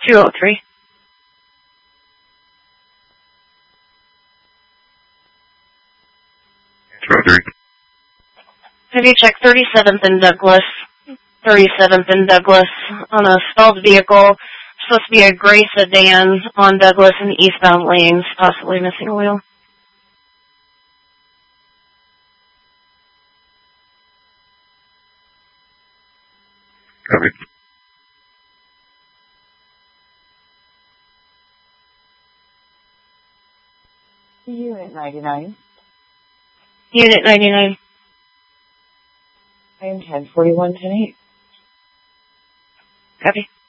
203. Have you checked 37th and Douglas? 37th and Douglas on a stalled vehicle. Supposed to be a gray sedan on Douglas in eastbound lanes, possibly missing a wheel. Copy. Unit 99. Unit 99. I am 1041-10-8. Copy.